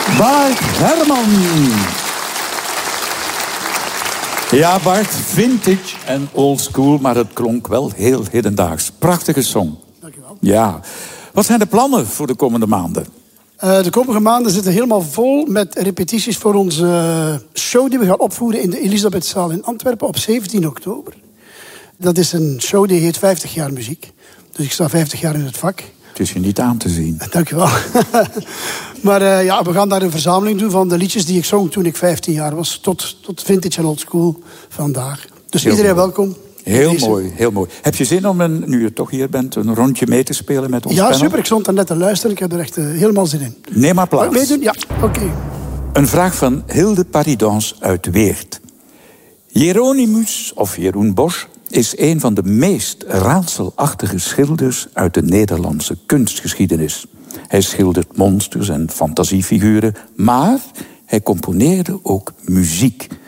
Bart Herman. Ja, Bart, vintage en old school, maar het klonk wel heel hedendaags. Prachtige song. Dankjewel. Ja. Wat zijn de plannen voor de komende maanden? De komende maanden zitten helemaal vol met repetities voor onze show die we gaan opvoeren in de Elisabethzaal in Antwerpen op 17 oktober. Dat is een show die heet 50 jaar muziek. Dus ik sta 50 jaar in het vak. Het is je niet aan te zien. Dankjewel. Maar we gaan daar een verzameling doen van de liedjes die ik zong toen ik 15 jaar was. Tot vintage en old school vandaag. Dus Heel iedereen mooi. welkom. Heel mooi, heel mooi. Heb je zin om, nu je toch hier bent, een rondje mee te spelen met ons Ja, panel? super. Ik stond daar net te luisteren. Ik heb er echt helemaal zin in. Neem maar plaats. Mag ik meedoen? Ja, oké. Een vraag van Hilde Paridans uit Weert. Jeronimus, of Jeroen Bosch, is een van de meest raadselachtige schilders uit de Nederlandse kunstgeschiedenis. Hij schildert monsters en fantasiefiguren, maar hij componeerde ook muziek.